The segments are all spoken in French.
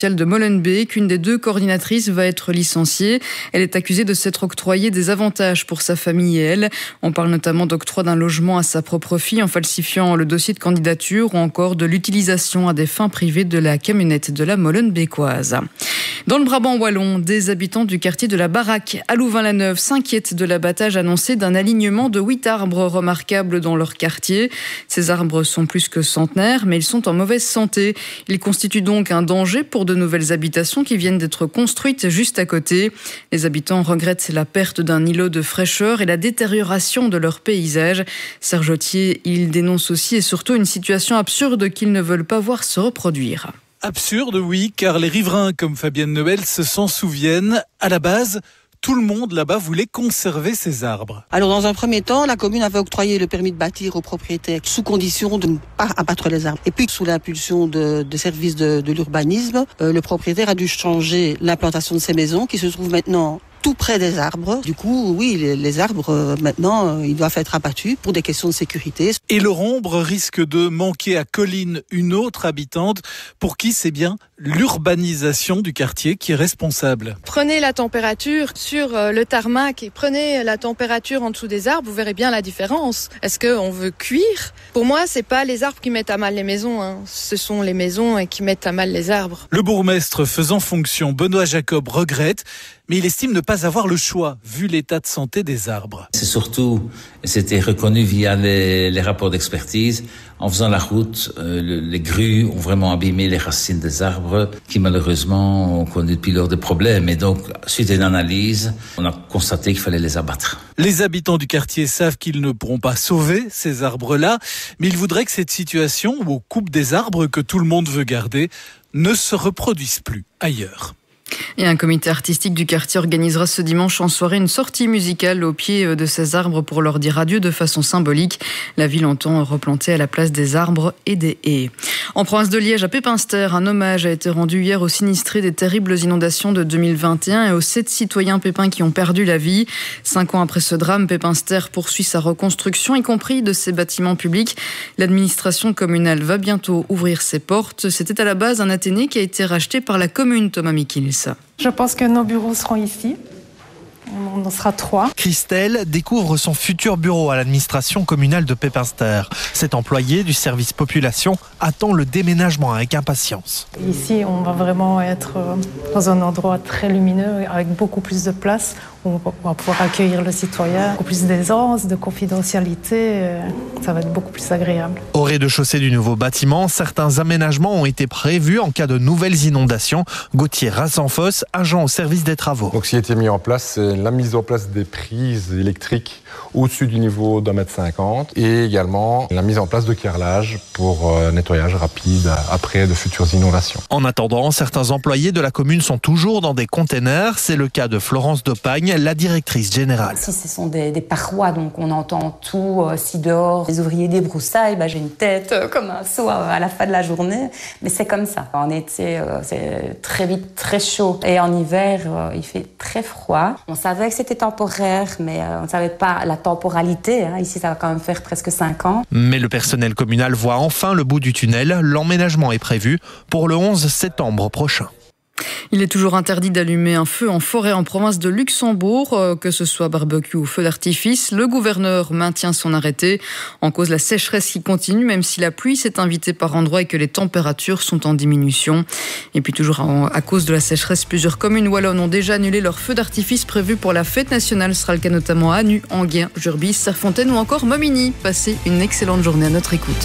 de Molenbeek, une des deux coordinatrices va être licenciée. Elle est accusée de s'être octroyé des avantages pour sa famille et elle. On parle notamment d'octroi d'un logement à sa propre fille en falsifiant le dossier de candidature ou encore de l'utilisation à des fins privées de la camionnette de la Molenbeekoise. Dans le Brabant wallon, des habitants du quartier de la Baraque à Louvain-la-Neuve s'inquiètent de l'abattage annoncé d'un alignement de 8 arbres remarquables dans leur quartier. Ces arbres sont plus que centenaires, mais ils sont en mauvaise santé. Ils constituent donc un danger pour de nouvelles habitations qui viennent d'être construites juste à côté. Les habitants regrettent la perte d'un îlot de fraîcheur et la détérioration de leur paysage. Serge Autier, il dénonce aussi et surtout une situation absurde qu'ils ne veulent pas voir se reproduire. Absurde, oui, car les riverains comme Fabienne Noël s'en souviennent. À la base, tout le monde là-bas voulait conserver ces arbres. Alors dans un premier temps, la commune avait octroyé le permis de bâtir aux propriétaires sous condition de ne pas abattre les arbres. Et puis sous l'impulsion de services de l'urbanisme, le propriétaire a dû changer l'implantation de ses maisons qui se trouvent maintenant tout près des arbres. Du coup, oui, les arbres, maintenant, ils doivent être abattus pour des questions de sécurité. Et leur ombre risque de manquer à Colline, une autre habitante, pour qui c'est bien l'urbanisation du quartier qui est responsable. Prenez la température sur le tarmac et prenez la température en dessous des arbres, vous verrez bien la différence. Est-ce qu'on veut cuire ? Pour moi, c'est pas les arbres qui mettent à mal les maisons, hein. Ce sont les maisons qui mettent à mal les arbres. Le bourgmestre faisant fonction, Benoît Jacob, regrette, mais il estime ne pas avoir le choix, vu l'état de santé des arbres. C'est surtout, c'était reconnu via les rapports d'expertise. En faisant la route, les grues ont vraiment abîmé les racines des arbres qui malheureusement ont connu depuis lors des problèmes. Et donc, suite à une analyse, on a constaté qu'il fallait les abattre. Les habitants du quartier savent qu'ils ne pourront pas sauver ces arbres-là, mais ils voudraient que cette situation où on coupe des arbres que tout le monde veut garder ne se reproduise plus ailleurs. Et un comité artistique du quartier organisera ce dimanche en soirée une sortie musicale au pied de ces arbres pour leur dire adieu de façon symbolique. La ville entend replanter à la place des arbres et des haies. En province de Liège, à Pépinster, un hommage a été rendu hier aux sinistrés des terribles inondations de 2021 et aux 7 citoyens pépins qui ont perdu la vie. 5 ans après ce drame, Pépinster poursuit sa reconstruction, y compris de ses bâtiments publics. L'administration communale va bientôt ouvrir ses portes. C'était à la base un athénée qui a été racheté par la commune, Thomas Mikils. Je pense que nos bureaux seront ici. On en sera 3. Christelle découvre son futur bureau à l'administration communale de Pépinster. Cet employé du service population attend le déménagement avec impatience. Ici, on va vraiment être dans un endroit très lumineux avec beaucoup plus de place. On va pouvoir accueillir le citoyen, beaucoup plus d'aisance, de confidentialité. Ça va être beaucoup plus agréable. Au rez-de-chaussée du nouveau bâtiment, certains aménagements ont été prévus en cas de nouvelles inondations. Gauthier Rassenfoss, agent au service des travaux. Donc, ce qui a été mis en place, c'est la mise en place des prises électriques au-dessus du niveau d'1,50 m et également la mise en place de carrelage pour nettoyage rapide après de futures inondations. En attendant, certains employés de la commune sont toujours dans des containers. C'est le cas de Florence Depagne, la directrice générale. Si ce sont des parois, donc on entend tout. Si dehors, les ouvriers débroussaillent, j'ai une tête comme un seau à la fin de la journée. Mais c'est comme ça. En été, c'est très vite très chaud. Et en hiver, il fait très froid. On savait que c'était temporaire, mais on ne savait pas la temporalité. Ici, ça va quand même faire presque 5 ans. Mais le personnel communal voit enfin le bout du tunnel. L'emménagement est prévu pour le 11 septembre prochain. Il est toujours interdit d'allumer un feu en forêt en province de Luxembourg, que ce soit barbecue ou feu d'artifice. Le gouverneur maintient son arrêté. En cause, la sécheresse qui continue, même si la pluie s'est invitée par endroits et que les températures sont en diminution. Et puis toujours à cause de la sécheresse, plusieurs communes wallonnes ont déjà annulé leur feu d'artifice prévu pour la fête nationale. Ce sera le cas notamment à Anu, Enghien, Jurbis, Serfontaine ou encore Momigny. Passez une excellente journée à notre écoute.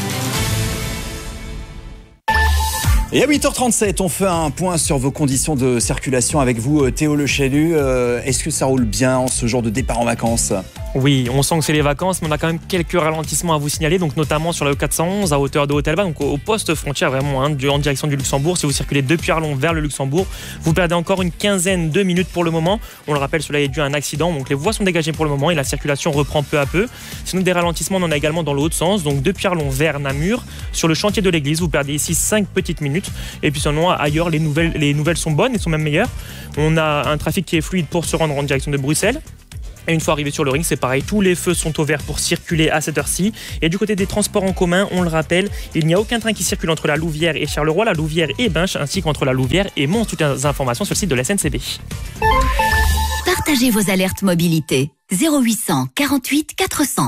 Et à 8h37, on fait un point sur vos conditions de circulation avec vous, Théo Le Chalut. Est-ce que ça roule bien en ce jour de départ en vacances ? Oui, on sent que c'est les vacances, mais on a quand même quelques ralentissements à vous signaler, donc notamment sur la E411 à hauteur de Hôtel-Bas, donc au poste frontière vraiment en direction du Luxembourg. Si vous circulez depuis Arlon vers le Luxembourg, vous perdez encore une quinzaine de minutes pour le moment. On le rappelle, cela est dû à un accident, donc les voies sont dégagées pour le moment et la circulation reprend peu à peu. Sinon, des ralentissements, on en a également dans l'autre sens, donc depuis Arlon vers Namur. Sur le chantier de l'église, vous perdez ici 5 petites minutes. Et puis sinon, ailleurs, les nouvelles sont bonnes et sont même meilleures. On a un trafic qui est fluide pour se rendre en direction de Bruxelles. Et une fois arrivé sur le ring, c'est pareil, tous les feux sont au vert pour circuler à cette heure-ci. Et du côté des transports en commun, on le rappelle, il n'y a aucun train qui circule entre la Louvière et Charleroi, la Louvière et Binche, ainsi qu'entre la Louvière et Mons. Toutes les informations sur le site de la SNCB. Partagez vos alertes mobilité. 0800 48 400.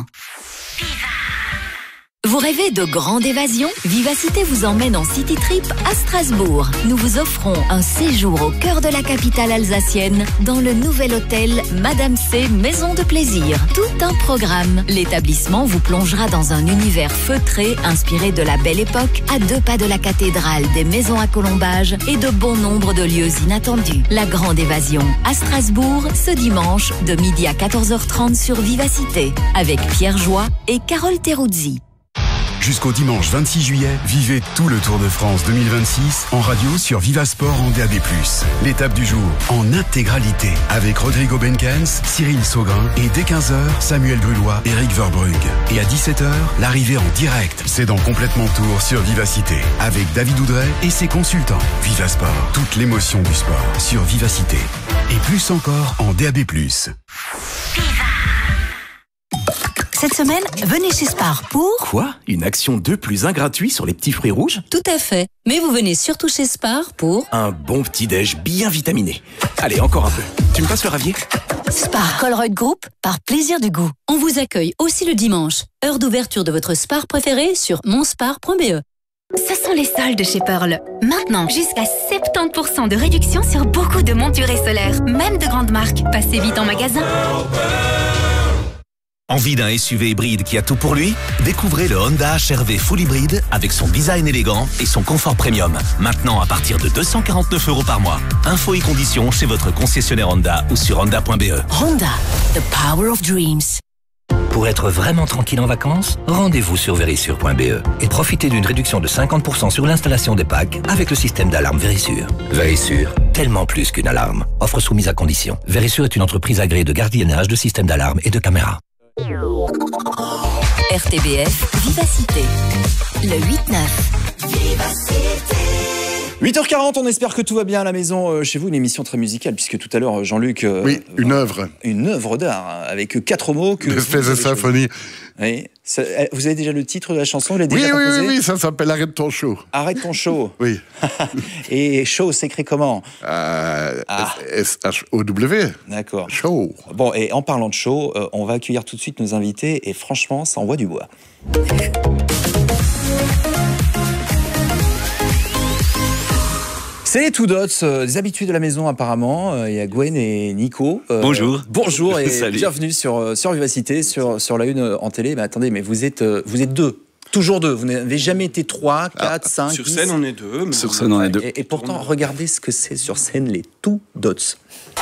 Vous rêvez de grande évasion? Vivacité vous emmène en City Trip à Strasbourg. Nous vous offrons un séjour au cœur de la capitale alsacienne dans le nouvel hôtel Madame C Maison de Plaisir. Tout un programme. L'établissement vous plongera dans un univers feutré inspiré de la Belle Époque, à 2 pas de la cathédrale, des maisons à colombages et de bon nombre de lieux inattendus. La grande évasion à Strasbourg ce dimanche de midi à 14h30 sur Vivacité avec Pierre Joie et Carole Teruzzi. Jusqu'au dimanche 26 juillet, vivez tout le Tour de France 2026 en radio sur Vivasport en DAB+. L'étape du jour en intégralité avec Rodrigo Benkens, Cyril Saugrin et dès 15h, Samuel Grulois, Eric Verbrugge. Et à 17h, l'arrivée en direct. C'est dans Complètement Tour sur Vivacité avec David Oudret et ses consultants. Vivasport, toute l'émotion du sport sur Vivacité. Et plus encore en DAB+. Cette semaine, venez chez Spar pour... Quoi? Une action 2 + 1 gratuit sur les petits fruits rouges? Tout à fait. Mais vous venez surtout chez Spar pour... Un bon petit-déj bien vitaminé. Allez, encore un peu. Tu me passes le ravier? Spar Colruyt Group, par plaisir du goût. On vous accueille aussi le dimanche. Heure d'ouverture de votre Spar préféré sur monspar.be. Ce sont les soldes chez Pearl. Maintenant, jusqu'à 70% de réduction sur beaucoup de montures et solaires, même de grandes marques. Passez vite en magasin. Envie d'un SUV hybride qui a tout pour lui? Découvrez le Honda HR-V Full Hybride avec son design élégant et son confort premium. Maintenant à partir de 249 € par mois. Infos et conditions chez votre concessionnaire Honda ou sur honda.be. Honda, the power of dreams. Pour être vraiment tranquille en vacances, rendez-vous sur Verisure.be et profitez d'une réduction de 50% sur l'installation des packs avec le système d'alarme Verisure. Verisure, tellement plus qu'une alarme. Offre soumise à condition. Verisure est une entreprise agréée de gardiennage, de systèmes d'alarme et de caméras. RTBF Vivacité, le 8-9. 8h40, on espère que tout va bien à la maison chez vous. Une émission très musicale, puisque tout à l'heure, Jean-Luc... oui, une œuvre. Une œuvre d'art, avec 4 mots que... L'espèce de symphonie. Oui. Vous avez déjà le titre de la chanson? Vous l'avez déjà composé? Oui, ça s'appelle Arrête ton show. Arrête ton show. Oui. Et show s'écrit comment? S-H-O-W. D'accord. Show. Bon, et en parlant de show, on va accueillir tout de suite nos invités, et franchement, ça envoie du bois. C'est les Two Dots, des habitués de la maison apparemment. Il y a Gwen et Nico. Bonjour. Bonjour et Salut. bienvenue sur Vivacité, sur la une en télé. Mais attendez, mais vous êtes deux. Toujours deux. Vous n'avez jamais été 3, 4, 5, Sur 10. scène, on est deux. Sur scène, on est deux. Et pourtant, regardez ce que c'est sur scène, les Two Dots.